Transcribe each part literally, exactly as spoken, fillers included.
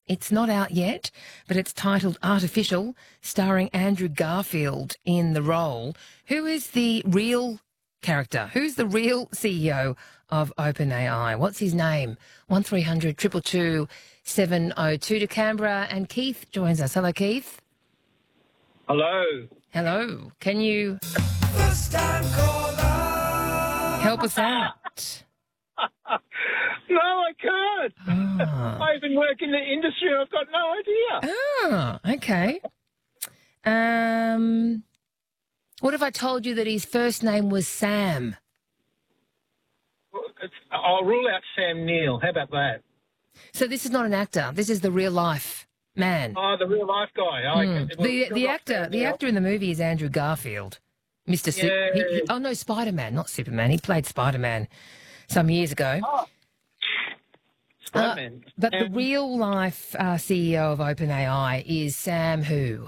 It's not out yet, but it's titled Artificial, starring Andrew Garfield in the role. Who is the real character? Who's the real C E O of OpenAI? What's his name? one three hundred two two two seven oh two to Canberra. And Keith joins us. Hello, Keith. Hello. Hello. Can you First time caller. help us out? No, I can't. Ah. I even work in the industry. I've got no idea. Ah, okay. Um, what if I told you that his first name was Sam? It's, I'll rule out Sam Neill. How about that? So this is not an actor. This is the real life man. Oh, the real life guy. Oh, Mm. okay. Well, The still the not actor Sam the Neill. actor in the movie is Andrew Garfield, Mister Su- Yeah. he, he- oh no, Spider-Man, not Superman. He played Spider-Man some years ago. Oh. Spider-Man. But the Um, real life uh, C E O of OpenAI is Sam who?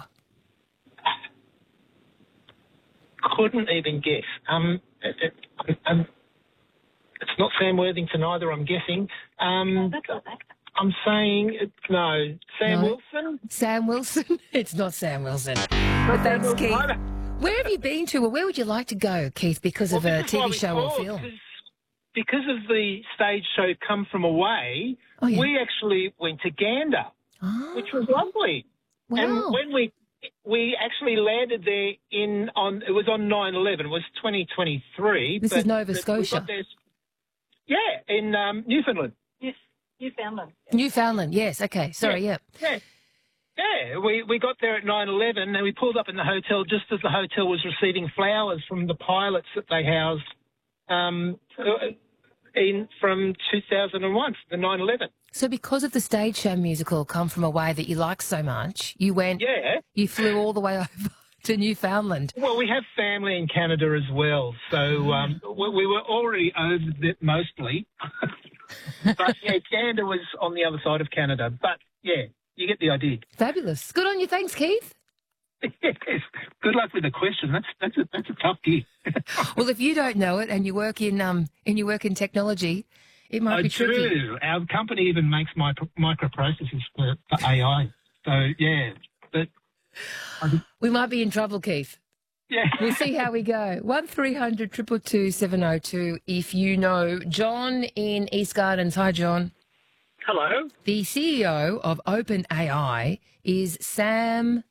couldn't even guess. Um, it, it, um, it's not Sam Worthington either, I'm guessing. Um, I'm saying, it- no, Sam No. Wilson? Sam Wilson? It's not Sam Wilson. But thanks, Sam Keith. Wilson. Where have you been to, or where would you like to go, Keith, because of Well, a this is why T V we show or called, film? 'cause- Because of the stage show Come From Away, Oh, yeah. we actually went to Gander, Oh, which was lovely. wow. And when we we actually landed there in on it was on nine eleven. It was twenty twenty-three. This but is Nova we got Scotia. there- yeah, in um, Newfoundland. Yes, Newfoundland. Newfoundland, yes. Okay, sorry, yeah. Yeah. Yeah, we, we got there at nine eleven and we pulled up in the hotel just as the hotel was receiving flowers from the pilots that they housed um, in from two thousand one, the nine eleven. So because of the stage show musical Come From Away that you like so much, you went, Yeah. you flew all the way over to Newfoundland. Well, we have family in Canada as well, so um, we, we were already over it mostly. But, yeah, Gander was on the other side of Canada. But, yeah, you get the idea. Fabulous. Good on you. Thanks, Keith. Yes. Good luck with the question. That's that's a, that's a tough gig. Well, if you don't know it and you work in um and you work in technology, it might I be tricky. do. Our company even makes micro, microprocessors for, for A I. So, yeah. But, We might be in trouble, Keith. yeah. We'll see how we go. One three hundred two two two seven oh two. If you know John in East Gardens. Hi, John. Hello. The C E O of OpenAI is Sam.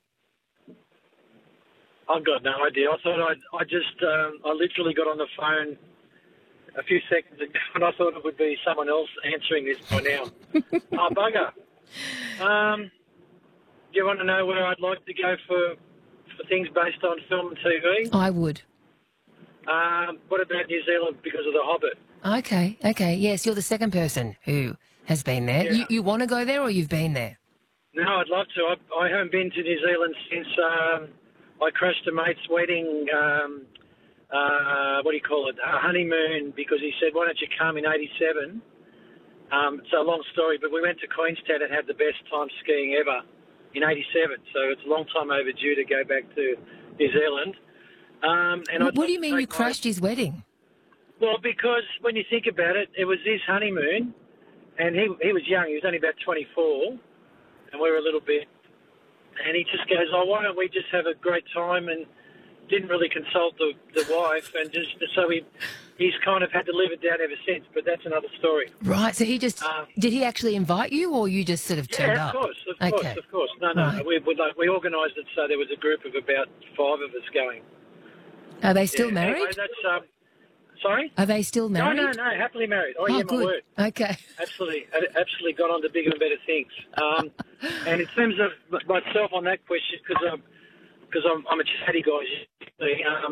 I've got no idea. I thought I'd, I just, um, I literally got on the phone a few seconds ago and I thought it would be someone else answering this by now. Oh, bugger. Um, do you want to know where I'd like to go for, for things based on film and T V? I would. Um, what about New Zealand because of The Hobbit? Okay, okay. Yes, you're the second person who has been there. Yeah. You, you want to go there or you've been there? No, I'd love to. I, I haven't been to New Zealand since um, I crashed a mate's wedding, um, uh, what do you call it, a honeymoon, because he said, why don't you come in eighty-seven? Um, it's a long story, but we went to Queenstown and had the best time skiing ever in eighty-seven. So it's a long time overdue to go back to New Zealand. Um, and What, I'd what do you like to mean you take my- crashed his wedding? Well, because when you think about it, it was his honeymoon, and he he was young. He was only about twenty-four, and we were a little bit. And he just goes, "Oh, why don't we just have a great time?" And didn't really consult the, the wife, and just so he he's kind of had to live it down ever since. But that's another story. Right, so he just, Uh, did he actually invite you or you just sort of turned Yeah, up? of course, of course, Okay. of course. No, no, Right. we we, like, we organised it so there was a group of about five of us going. Are they still Yeah, married? Anyway, that's um, sorry. Are they still married? No, no, no, happily married. Oh, Oh, yeah, my good. word. Okay. Absolutely, absolutely got on to bigger and better things. Um, and in terms of myself on that question, because I'm, because I'm, I'm a chatty guy, usually, um,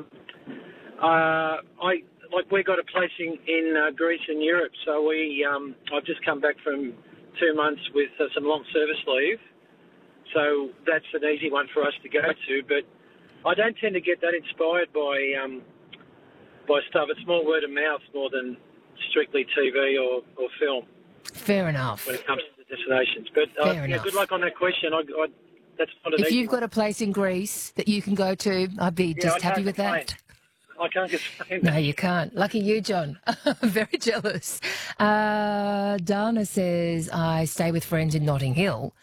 uh, I like we got a place in, in uh, Greece and Europe, so we um, I've just come back from two months with uh, some long service leave, so that's an easy one for us to go to. But I don't tend to get that inspired by um, by stuff. It's more word of mouth more than strictly T V or, or film Fair enough. when it comes to the destinations. But uh, Fair yeah, enough. good luck on that question. I, I, that's not an If easy you've got a place in Greece that you can go to, I'd be Yeah, just I happy can't with that. complain. I can't explain No, that. you can't. Lucky you, John. Very jealous. Uh, Dana says, I stay with friends in Notting Hill.